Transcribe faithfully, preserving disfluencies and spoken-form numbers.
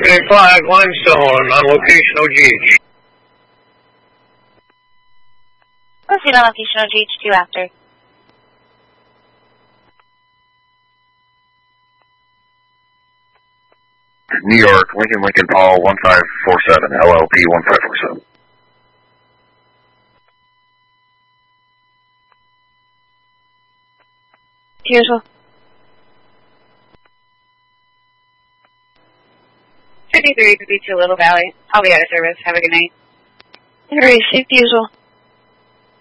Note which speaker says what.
Speaker 1: Green Flag, Limestone, on location O G H.
Speaker 2: Proceed on location O G H two after.
Speaker 3: New York, Lincoln, Lincoln, Paul, one five four seven, L L P one five four seven.
Speaker 2: Usual. fifty-three fifty-two Little Valley. I'll be out of service. Have a good night. Received usual.